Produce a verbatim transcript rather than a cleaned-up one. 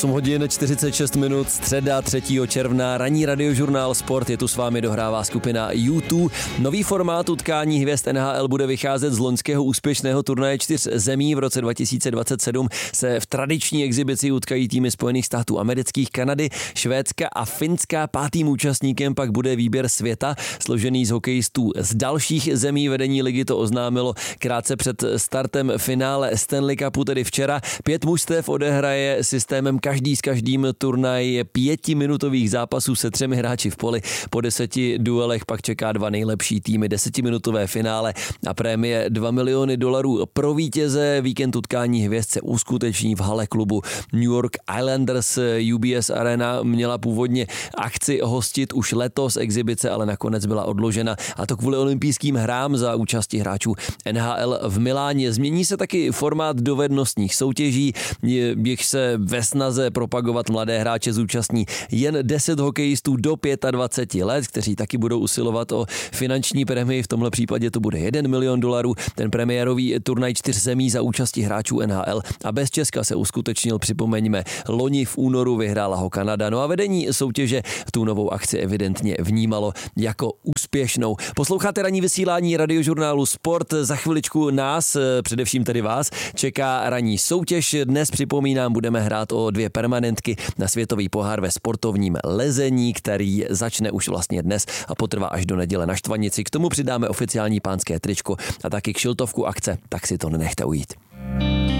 osm hodin čtyřicet šest minut, středa třetího června, ranní radiožurnál Sport, je tu s vámi, dohrává skupina U dva. Nový formát utkání hvězd N H L bude vycházet z loňského úspěšného turnaje čtyř zemí. V roce dva tisíce dvacet sedm se v tradiční exibici utkají týmy Spojených států amerických, Kanady, Švédska a Finska. Pátým účastníkem pak bude výběr světa, složený z hokejistů z dalších zemí. Vedení ligy to oznámilo krátce před startem finále Stanley Cupu, tedy včera. Pět mužstev odehraje systémem každý s každým turnaj pětiminutových zápasů se třemi hráči v poli. Po deseti duelech pak čeká dva nejlepší týmy, desetiminutové finále a prémie dva miliony dolarů pro vítěze. Víkend utkání hvězd se uskuteční v hale klubu New York Islanders. U B S Arena měla původně akci hostit už letos, exibice ale nakonec byla odložena, a to kvůli olympijským hrám za účasti hráčů N H L v Miláně. Změní se taky formát dovednostních soutěží, jich se ve snaze propagovat mladé hráče zúčastní jen deset hokejistů do dvaceti pěti let, kteří taky budou usilovat o finanční prémii. V tomhle případě to bude jeden milion dolarů. Ten premiérový turnaj čtyř zemí za účasti hráčů N H L a bez Česka se uskutečnil, připomeňme, loni v únoru, vyhrála ho Kanada. No a vedení soutěže tu novou akci evidentně vnímalo jako úspěšnou. Posloucháte ranní vysílání radiožurnálu Sport. Za chviličku nás, především tedy vás, čeká ranní soutěž. Dnes, připomínám, budeme hrát o dvě permanentky na světový pohár ve sportovním lezení, který začne už vlastně dnes a potrvá až do neděle na Štvanici. K tomu přidáme oficiální pánské tričko a taky kšiltovku akce, tak si to nenechte ujít.